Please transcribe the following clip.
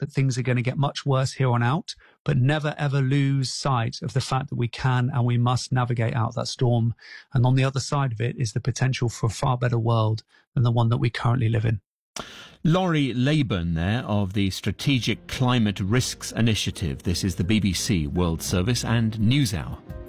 that things are going to get much worse here on out, but never ever lose sight of the fact that we can and we must navigate out that storm. And on the other side of it is the potential for a far better world than the one that we currently live in. Laurie Leyburn there of the Strategic Climate Risks Initiative. This is the BBC World Service and NewsHour.